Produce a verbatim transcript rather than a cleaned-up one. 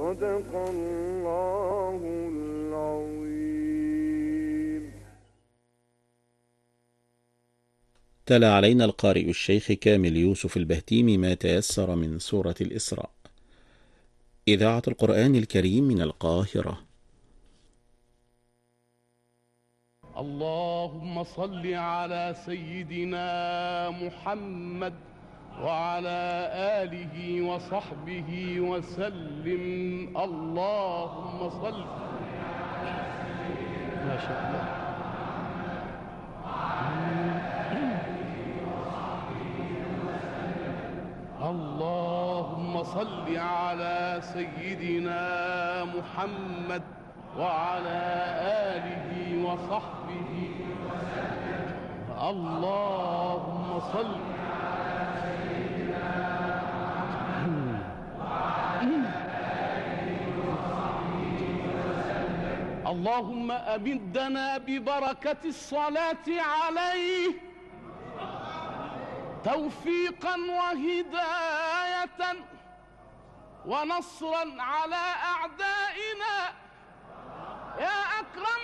صدق الله العظيم. تلا علينا القارئ الشيخ كامل يوسف البهتيمي ما تيسر من سورة الإسراء. إذاعة القرآن الكريم من القاهرة. اللهم صل على سيدنا محمد وعلى آله وصحبه وسلم. اللهم صل. ما شاء الله. اللهم صل على سيدنا محمد وعلى آله وصحبه وسلم. اللهم صل على سيدنا محمد وعلى آله وصحبه وسلم. اللهم أمدنا ببركة الصلاة عليه توفيقا وهداية ونصرا على أعدائنا يا أكرم